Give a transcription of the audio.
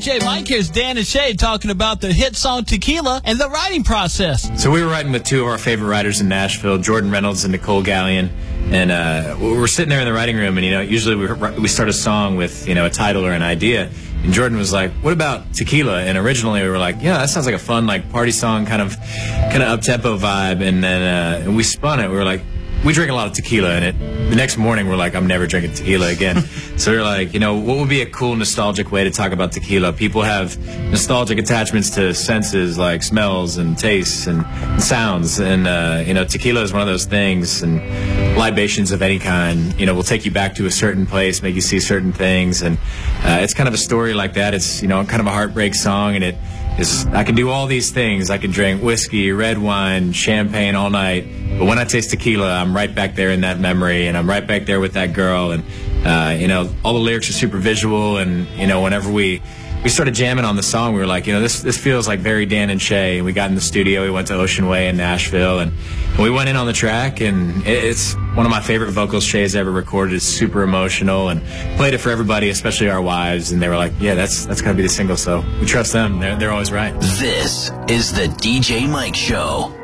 DJ Mike. Here's Dan and Shay talking about the hit song Tequila and the writing process. So we were writing with two of our favorite writers in Nashville, Jordan Reynolds and Nicole Gallion. And we were sitting there in the writing room, and, usually we start a song with, a title or an idea. And Jordan was like, what about Tequila? And originally we were like, yeah, that sounds like a fun, party song, kind of up-tempo vibe. And then we spun it. We were like, we drink a lot of tequila in it. The next morning, we're like, I'm never drinking tequila again. So we're like, what would be a cool, nostalgic way to talk about tequila? People have nostalgic attachments to senses like smells and tastes and sounds. And, tequila is one of those things. And libations of any kind, will take you back to a certain place, make you see certain things. And it's kind of a story like that. It's, kind of a heartbreak song. And I can do all these things. I can drink whiskey, red wine, champagne all night. But when I taste tequila, I'm right back there in that memory, and I'm right back there with that girl. And, all the lyrics are super visual. And, whenever we started jamming on the song, we were like, this feels like very Dan and Shay. And we got in the studio. We went to Ocean Way in Nashville, and we went in on the track. And it's one of my favorite vocals Shay's ever recorded. It's super emotional, and played it for everybody, especially our wives. And they were like, yeah, that's got to be the single. So we trust them. They're always right. This is the DJ Mike Show.